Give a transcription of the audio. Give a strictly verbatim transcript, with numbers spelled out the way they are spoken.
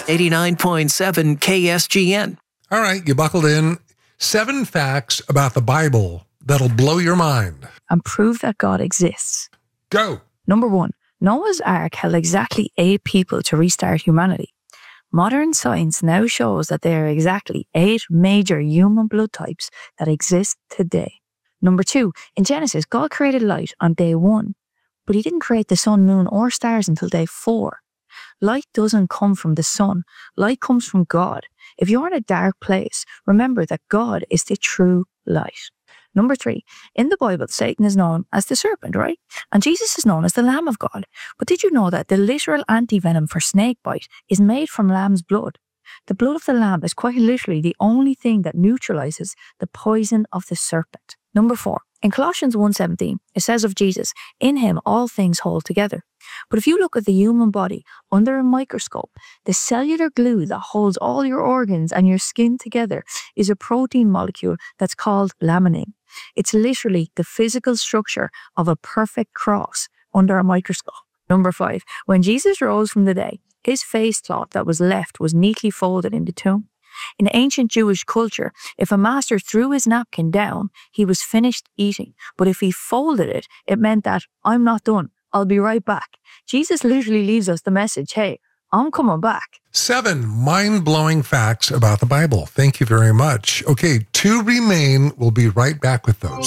eighty-nine point seven K S G N. All right, you buckled in. Seven facts about the Bible that'll blow your mind. And prove that God exists. Go. Number one, Noah's Ark held exactly eight people to restart humanity. Modern science now shows that there are exactly eight major human blood types that exist today. Number two, in Genesis, God created light on day one, but he didn't create the sun, moon, or stars until day four. Light doesn't come from the sun. Light comes from God. If you're in a dark place, remember that God is the true light. Number three, in the Bible, Satan is known as the serpent, right? And Jesus is known as the Lamb of God. But did you know that the literal antivenom for snakebite is made from lamb's blood? The blood of the lamb is quite literally the only thing that neutralizes the poison of the serpent. Number four, in Colossians one seventeen, it says of Jesus, in him all things hold together. But if you look at the human body under a microscope, the cellular glue that holds all your organs and your skin together is a protein molecule that's called laminin. It's literally the physical structure of a perfect cross under a microscope. Number five, when Jesus rose from the dead, his face cloth that was left was neatly folded in the tomb. In ancient Jewish culture, if a master threw his napkin down, he was finished eating. But if he folded it, it meant that I'm not done. I'll be right back. Jesus literally leaves us the message, hey, I'm coming back. Seven mind-blowing facts about the Bible. Thank you very much. Okay, two remain. We'll be right back with those.